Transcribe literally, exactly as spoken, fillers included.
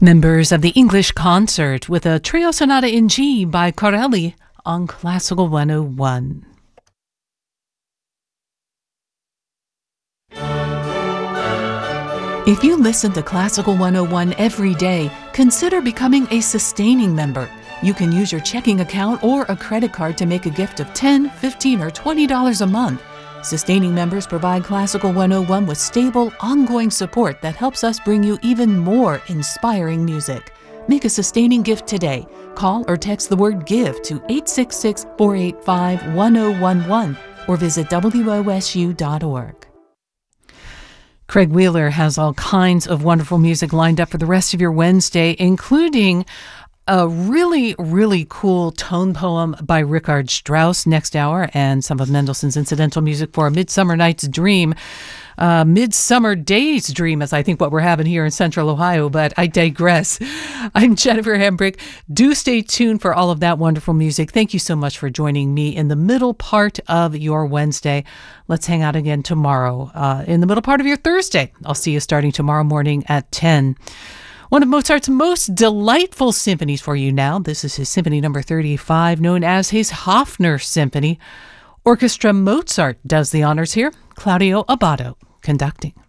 Members of the English Concert with a Trio Sonata in G by Corelli on Classical one oh one. If you listen to Classical one oh one every day, consider becoming a sustaining member. You can use your checking account or a credit card to make a gift of ten dollars, fifteen dollars, or twenty dollars a month. Sustaining members provide Classical one oh one with stable, ongoing support that helps us bring you even more inspiring music. Make a sustaining gift today. Call or text the word GIVE to eight six six, four eight five, one oh one one or visit W O S U dot org. Craig Wheeler has all kinds of wonderful music lined up for the rest of your Wednesday, including a really, really cool tone poem by Richard Strauss next hour, and some of Mendelssohn's incidental music for A Midsummer Night's Dream. Uh, Midsummer Day's Dream is, I think, what we're having here in Central Ohio, but I digress. I'm Jennifer Hambrick. Do stay tuned for all of that wonderful music. Thank you so much for joining me in the middle part of your Wednesday. Let's hang out again tomorrow uh, in the middle part of your Thursday. I'll see you starting tomorrow morning at ten. One of Mozart's most delightful symphonies for you now. This is his symphony number thirty-five, known as his Hofner Symphony. Orchestra Mozart does the honors here. Claudio Abbado conducting.